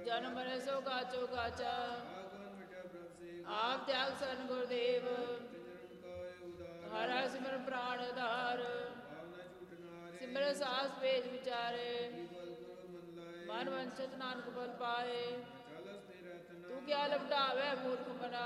ਜਨਮ ਮਰੈ ਸੋ ਕਾਚੋ ਕਾਚਾ। ਆਪ ਤਿਆਗ ਸਰਨ ਗੁਰਦੇਵ, ਹਰ ਹਰ ਸਿਮਰਨ ਪ੍ਰਾਣ ਆਧਾਰ। ਸਿਮਰ ਸਾਸ ਵੇਦ ਵਿਚਾਰੇ, ਮਨ ਵੰਚਿਤ ਨਾਨਕ ਫਲ ਪਾਏ। ਤੂੰ ਕਿਆ ਲਪਟਾਵੇ ਮੂਰਖ ਮਨਾ,